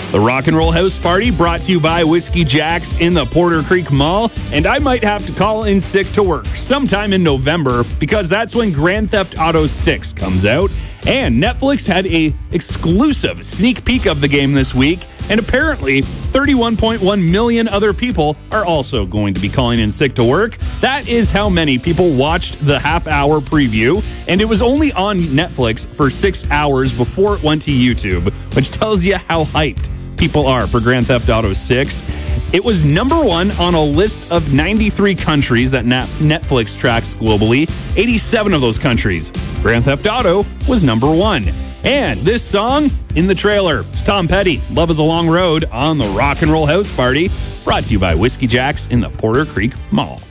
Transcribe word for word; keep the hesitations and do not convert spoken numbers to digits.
The Rock and Roll House Party brought to you by Whiskey Jack's in the Porter Creek Mall, and I might have to call in sick to work sometime in November because that's when Grand Theft Auto six comes out, and Netflix had a exclusive sneak peek of the game this week, and apparently thirty-one point one million other people are also going to be calling in sick to work. That is how many people watched the half-hour preview, and it was only on Netflix for six hours before it went to YouTube, which tells you how hyped people are for Grand Theft Auto six. It was number one on a list of ninety-three countries that Netflix tracks globally. eighty-seven of those countries, Grand Theft Auto was number one. And this song in the trailer, it's Tom Petty, Love is a Long Road on the Rock and Roll House Party, brought to you by Whiskey Jack's in the Porter Creek Mall.